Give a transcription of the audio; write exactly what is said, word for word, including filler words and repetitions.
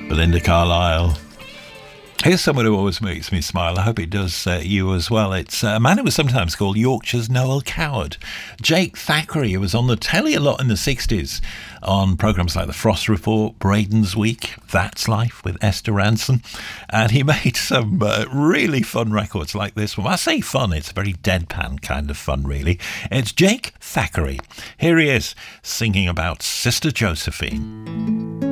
Belinda Carlisle. Here's someone who always makes me smile. I hope it does uh, you as well. It's uh, a man who was sometimes called Yorkshire's Noel Coward. Jake Thackeray, who was on the telly a lot in the sixties on programmes like The Frost Report, Braden's Week, That's Life with Esther Ranson. And he made some uh, really fun records like this one. I say fun, it's a very deadpan kind of fun, really. It's Jake Thackeray. Here he is singing about Sister Josephine.